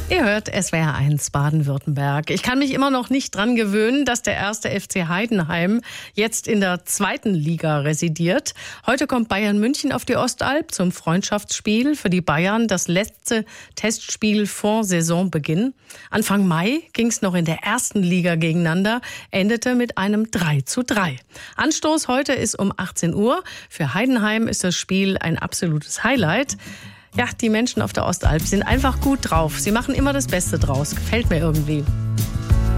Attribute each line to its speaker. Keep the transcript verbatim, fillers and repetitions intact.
Speaker 1: Ihr hört S W R eins Baden-Württemberg. Ich kann mich immer noch nicht dran gewöhnen, dass der erste F C Heidenheim jetzt in der zweiten Liga residiert. Heute kommt Bayern München auf die Ostalb zum Freundschaftsspiel. Für die Bayern das letzte Testspiel vor Saisonbeginn. Anfang Mai ging es noch in der ersten Liga gegeneinander, endete mit einem drei zu drei. Anstoß heute ist um achtzehn Uhr. Für Heidenheim ist das Spiel ein absolutes Highlight. Ja, die Menschen auf der Ostalb sind einfach gut drauf. Sie machen immer das Beste draus. Gefällt mir irgendwie.